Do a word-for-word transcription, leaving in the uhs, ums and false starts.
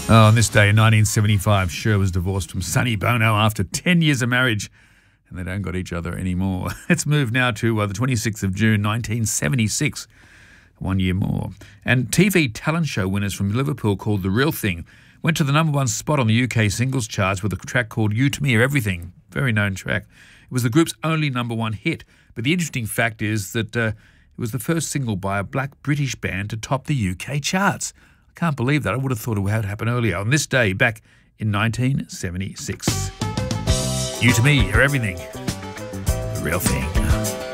Oh, on this day in nineteen seventy-five, Cher was divorced from Sonny Bono after ten years of marriage, and they don't got each other anymore. Let's move now to uh, the twenty-sixth of June, nineteen seventy-six, one year more. And T V talent show winners from Liverpool called The Real Thing went to the number one spot on the U K singles charts with a track called You To Me Are Everything, very known track. It was the group's only number one hit, but the interesting fact is that uh, it was the first single by a black British band to top the U K charts. Can't believe that. I would have thought it would happen earlier. On this day, back in nineteen seventy-six. You To Me Are Everything. The Real Thing.